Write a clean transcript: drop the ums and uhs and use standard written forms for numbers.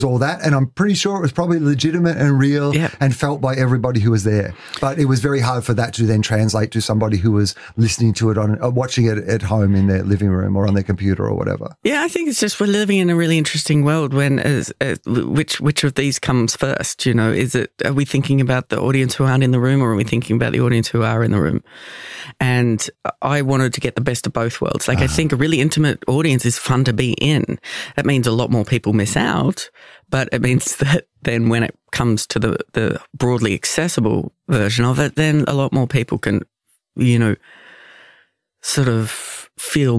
all that, and I'm pretty sure it was probably legitimate and real and felt by everybody who was there. But it was very hard for that to then translate to somebody who was listening to it on watching it at home in their living room or on their computer or whatever. Yeah, I think it's just we're living in a really interesting world when which of these comes first, you know? Are we thinking about the audience who aren't in the room, or are we thinking about the audience who are in the room? And I wanted to get the best of both worlds. Like I think a really intimate audience is fun to be in. That means a lot more people miss out, but it means that then when it comes to the broadly accessible version of it, then a lot more people can, you know, sort of feel